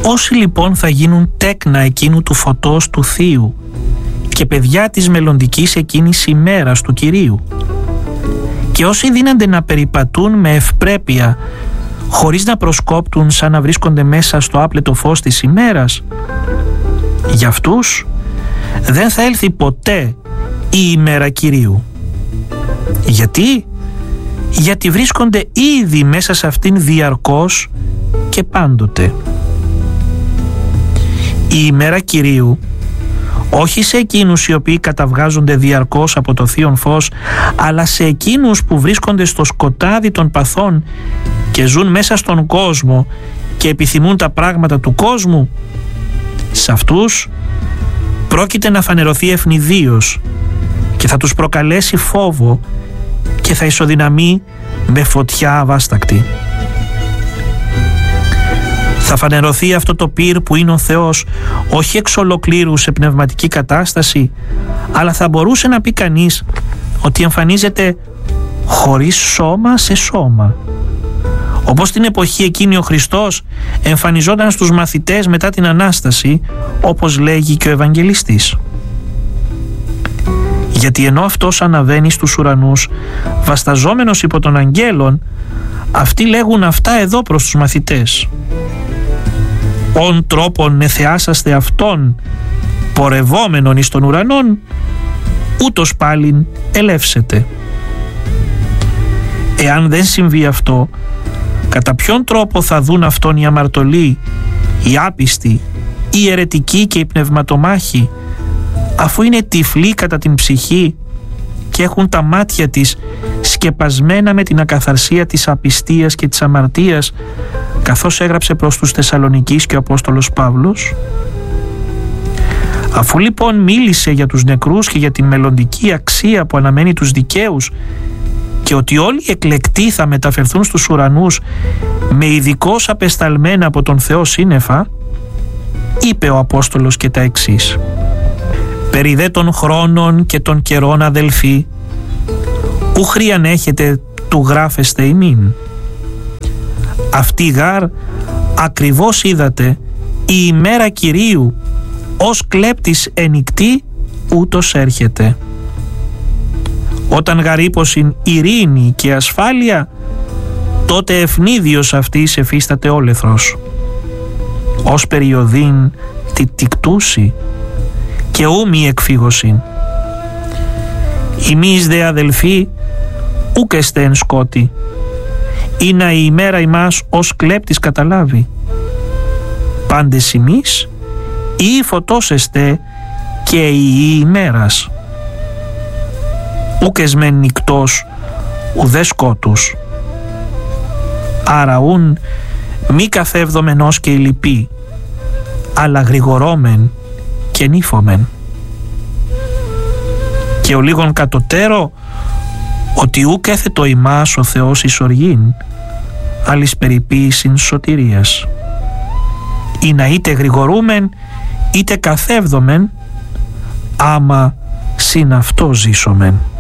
Όσοι λοιπόν θα γίνουν τέκνα εκείνου του φωτός του Θείου και παιδιά της μελλοντικής εκείνης ημέρας του Κυρίου, και όσοι δίνανται να περιπατούν με ευπρέπεια χωρίς να προσκόπτουν σαν να βρίσκονται μέσα στο άπλετο φως της ημέρας, για αυτούς δεν θα έλθει ποτέ η ημέρα Κυρίου. Γιατί βρίσκονται ήδη μέσα σε αυτήν διαρκώς και πάντοτε. Η ημέρα Κυρίου όχι σε εκείνους οι οποίοι καταβγάζονται διαρκώς από το θείον φως, αλλά σε εκείνους που βρίσκονται στο σκοτάδι των παθών και ζουν μέσα στον κόσμο και επιθυμούν τα πράγματα του κόσμου, σε αυτούς πρόκειται να φανερωθεί ευνηδίως και θα τους προκαλέσει φόβο και θα ισοδυναμεί με φωτιά αβάστακτη. Θα φανερωθεί αυτό το πυρ που είναι ο Θεός όχι εξ ολοκλήρου σε πνευματική κατάσταση, αλλά θα μπορούσε να πει κανείς ότι εμφανίζεται χωρίς σώμα σε σώμα. Όπως την εποχή εκείνη ο Χριστός εμφανιζόταν στους μαθητές μετά την Ανάσταση, όπως λέγει και ο Ευαγγελιστής. Γιατί ενώ αυτός αναβαίνει στους ουρανούς βασταζόμενος υπό των αγγέλων, αυτοί λέγουν αυτά εδώ προς τους μαθητές. «Ον τρόπον εθεάσαστε αυτόν, πορευόμενον εις των ουρανών, ούτως πάλιν ελεύσετε». Εάν δεν συμβεί αυτό, κατά ποιον τρόπο θα δουν αυτόν οι αμαρτωλοί, οι άπιστοι, οι αιρετικοί και οι πνευματομάχοι, αφού είναι τυφλοί κατά την ψυχή και έχουν τα μάτια της σκεπασμένα με την ακαθαρσία της απιστίας και της αμαρτίας, καθώς έγραψε προς τους Θεσσαλονικείς και ο Απόστολος Παύλος. Αφού λοιπόν μίλησε για τους νεκρούς και για τη μελλοντική αξία που αναμένει τους δικαίους και ότι όλοι οι εκλεκτοί θα μεταφερθούν στους ουρανούς με ειδικώς απεσταλμένα από τον Θεό σύννεφα, είπε ο Απόστολος και τα εξής: «Περί δε των χρόνων και των καιρών, αδελφοί, ου χρίαν έχετε του γράφεστε ημίν. Αυτή γάρ ακριβώς είδατε η ημέρα Κυρίου ως κλέπτης ενικτή ούτως έρχεται. Όταν γαρύπωσιν ειρήνη και ασφάλεια, τότε ευνίδιος αυτής εφίσταται όλεθρος. Ως περιοδήν τη τικτούση και ου μη εκφύγωσιν. Ημείς δε αδελφοί ούκ εστε εν σκότη, ή να η ημέρα ημάς ως κλέπτης καταλάβει. Πάντες ημείς ή φωτός εστε και η ημέρας. Ούκ εσμεν νυκτός ουδέ σκότους. Άρα ούν μη καθεύδομεν ως και η λυπή, αλλά γρηγορώμεν και νύφομεν. Και ο λίγον κατωτέρω, ότι ούκ έθετο ημάς ο Θεός εις οργήν, άλλης περιποίησιν σωτηρίας. Ή να είτε γρηγορούμεν, είτε καθεύδομεν, άμα συν αυτό ζήσομεν.